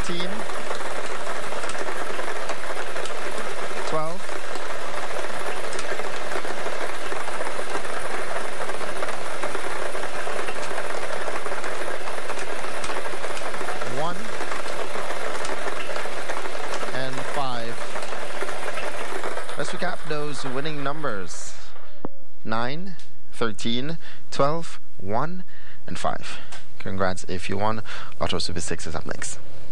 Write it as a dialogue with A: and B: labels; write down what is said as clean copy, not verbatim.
A: 13, 12, 1, and 5. Let's recap those winning numbers. 9, 13, 12, 1, and 5. Congrats if you won. Lotto Super 6 is up next.